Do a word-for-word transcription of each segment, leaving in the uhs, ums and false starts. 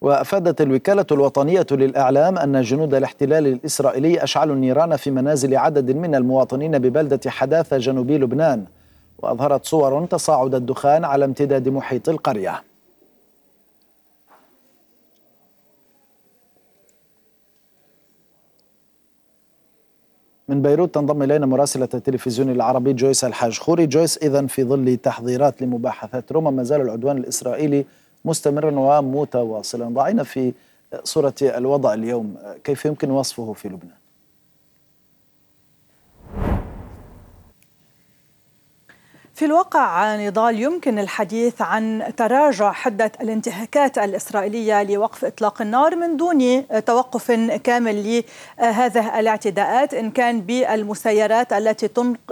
وأفادت الوكالة الوطنية للإعلام أن جنود الاحتلال الإسرائيلي أشعلوا النيران في منازل عدد من المواطنين ببلدة حداثة جنوبي لبنان، وأظهرت صور تصاعد الدخان على امتداد محيط القرية. من بيروت تنضم إلينا مراسلة التلفزيون العربي جويس الحاج خوري. جويس، إذن في ظل تحضيرات لمباحثات روما ما زال العدوان الإسرائيلي مستمرا ومتواصلا. ضعينا في صورة الوضع اليوم، كيف يمكن وصفه في لبنان؟ في الواقع نضال يمكن الحديث عن تراجع حدة الانتهاكات الإسرائيلية لوقف إطلاق النار من دون توقف كامل لهذه الاعتداءات، إن كان بالمسيرات التي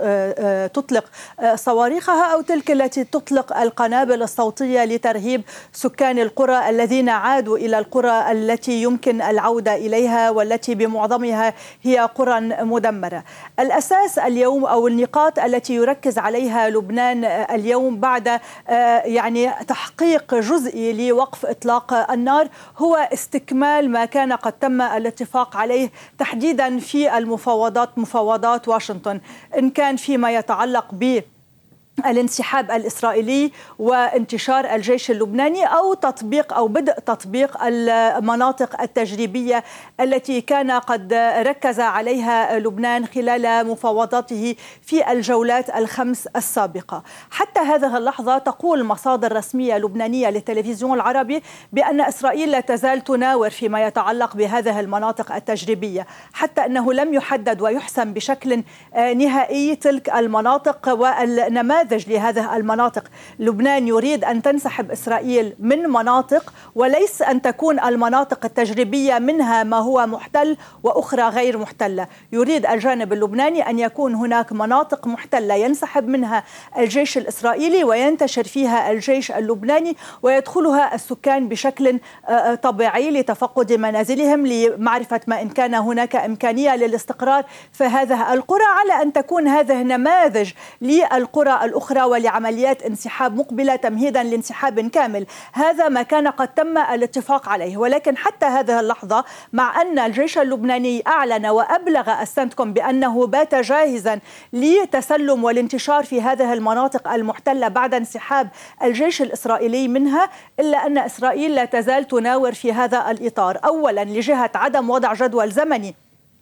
تطلق صواريخها أو تلك التي تطلق القنابل الصوتية لترهيب سكان القرى الذين عادوا إلى القرى التي يمكن العودة إليها والتي بمعظمها هي قرى مدمرة. الأساس اليوم أو النقاط التي يركز عليها لبنان اليوم بعد يعني تحقيق جزئي لوقف إطلاق النار هو استكمال ما كان قد تم الاتفاق عليه تحديدا في المفاوضات مفاوضات واشنطن، إن كان فيما يتعلق ب الانسحاب الإسرائيلي وانتشار الجيش اللبناني أو تطبيق أو بدء تطبيق المناطق التجريبية التي كان قد ركز عليها لبنان خلال مفاوضاته في الجولات الخمس السابقة. حتى هذه اللحظة تقول مصادر رسمية لبنانية للتلفزيون العربي بأن إسرائيل لا تزال تناور فيما يتعلق بهذه المناطق التجريبية، حتى أنه لم يحدد ويحسم بشكل نهائي تلك المناطق والنماذج لهذه المناطق. لبنان يريد أن تنسحب إسرائيل من مناطق وليس أن تكون المناطق التجريبية منها ما هو محتل وأخرى غير محتلة. يريد الجانب اللبناني أن يكون هناك مناطق محتلة ينسحب منها الجيش الإسرائيلي وينتشر فيها الجيش اللبناني ويدخلها السكان بشكل طبيعي لتفقد منازلهم لمعرفة ما إن كان هناك إمكانية للاستقرار في هذه القرى، على أن تكون هذه نماذج للقرى الأخرى ولعمليات انسحاب مقبلة تمهيدا لانسحاب كامل. هذا ما كان قد تم الاتفاق عليه، ولكن حتى هذه اللحظة مع أن الجيش اللبناني أعلن وأبلغ السنتكوم بأنه بات جاهزا لتسلم والانتشار في هذه المناطق المحتلة بعد انسحاب الجيش الإسرائيلي منها، إلا أن إسرائيل لا تزال تناور في هذا الإطار، أولا لجهة عدم وضع جدول زمني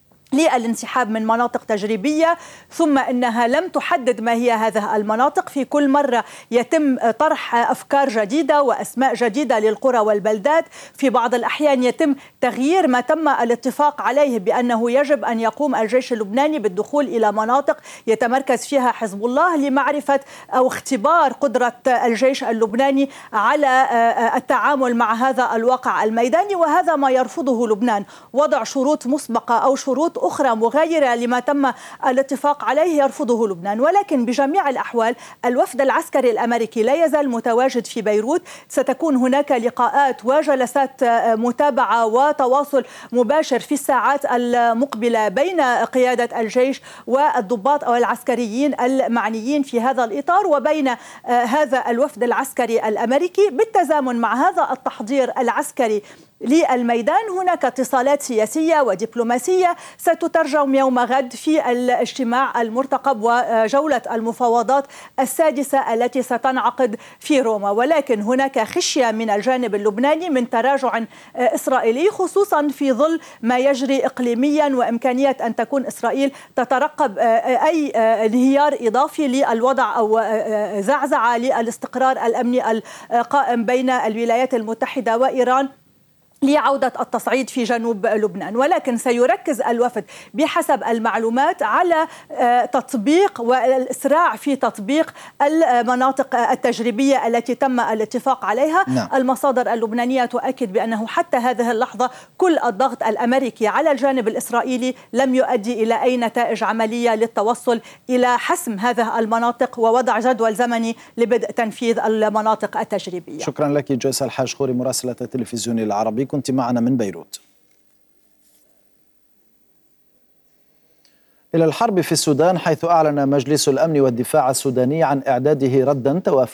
للانسحاب من مناطق تجريبية، ثم أنها لم تحدد ما هي هذه المناطق. في كل مرة يتم طرح أفكار جديدة وأسماء جديدة للقرى والبلدات، في بعض الأحيان يتم تغيير ما تم الاتفاق عليه بأنه يجب أن يقوم الجيش اللبناني بالدخول إلى مناطق يتمركز فيها حزب الله لمعرفة أو اختبار قدرة الجيش اللبناني على التعامل مع هذا الواقع الميداني، وهذا ما يرفضه لبنان، وضع شروط مسبقة أو شروط أخرى مغايرة لما تم الاتفاق عليه يرفضه لبنان. ولكن بجميع الأحوال الوفد العسكري الأمريكي لا يزال متواجد في بيروت، ستكون هناك لقاءات وجلسات متابعة وتواصل مباشر في الساعات المقبلة بين قيادة الجيش والضباط أو العسكريين المعنيين في هذا الإطار وبين هذا الوفد العسكري الأمريكي. بالتزامن مع هذا التحضير العسكري للميدان هناك اتصالات سياسية ودبلوماسية ستترجم يوم غد في الاجتماع المرتقب وجولة المفاوضات السادسة التي ستنعقد في روما. ولكن هناك خشية من الجانب اللبناني من تراجع إسرائيلي، خصوصا في ظل ما يجري إقليميا وإمكانية أن تكون إسرائيل تترقب أي انهيار إضافي للوضع أو زعزعة للاستقرار الأمني القائم بين الولايات المتحدة وإيران لعودة التصعيد في جنوب لبنان. ولكن سيركز الوفد بحسب المعلومات على تطبيق والإسراع في تطبيق المناطق التجريبية التي تم الاتفاق عليها. نعم. المصادر اللبنانية تؤكد بأنه حتى هذه اللحظة كل الضغط الأمريكي على الجانب الإسرائيلي لم يؤدي إلى أي نتائج عملية للتوصل إلى حسم هذه المناطق ووضع جدول زمني لبدء تنفيذ المناطق التجريبية. شكرا لك جويس الحاج خوري مراسلة التلفزيون العربي، كنت معنا من بيروت. إلى الحرب في السودان، حيث أعلن مجلس الأمن والدفاع السوداني عن إعداده ردا توافقيا